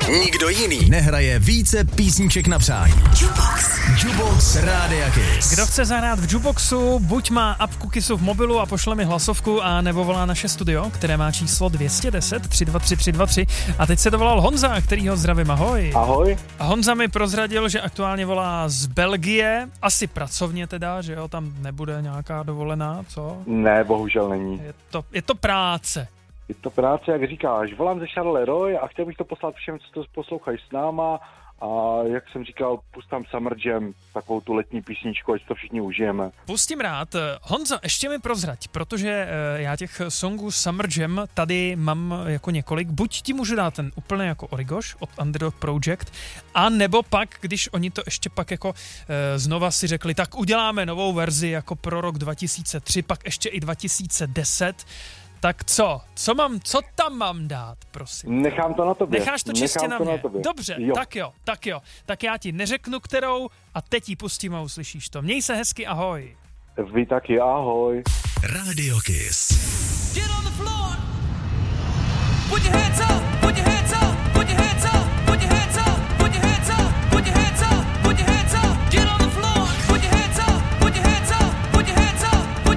Nikdo jiný nehraje více písniček na přání. Jukebox Rádia Kiss. Kdo chce zahrát v Jukeboxu, buď má apku Kissu v mobilu a pošle mi hlasovku, a nebo volá naše studio, které má číslo 210 323 323. A teď se dovolal Honza, kterýho zdravím, ahoj. Ahoj. A Honza mi prozradil, že aktuálně volá z Belgie, asi pracovně teda, že jo, tam nebude nějaká dovolená, co? Ne, bohužel není. Je to práce. Je to práce, jak říkáš. Volám ze Charleroi a chtěl bych to poslat všem, co to poslouchají s náma. A jak jsem říkal, pustám Summer Jam, takovou tu letní písničku, ať to všichni užijeme. Pustím rád. Honzo, ještě mi prozrať, protože já těch songů Summer Jam tady mám jako několik. Buď ti můžu dát ten úplně jako Origoš od Underdog Project, a nebo pak, když oni to ještě pak jako znova si řekli, tak uděláme novou verzi jako pro rok 2003, pak ještě i 2010. Tak co tam mám dát, prosím? Nechám to na tobě. Necháš to čistě na mě. Dobře, jo. Tak jo. Tak já ti neřeknu, kterou, a teď ji pustím a uslyšíš to. Měj se hezky, ahoj. Vy taky, ahoj. Rádio Kiss.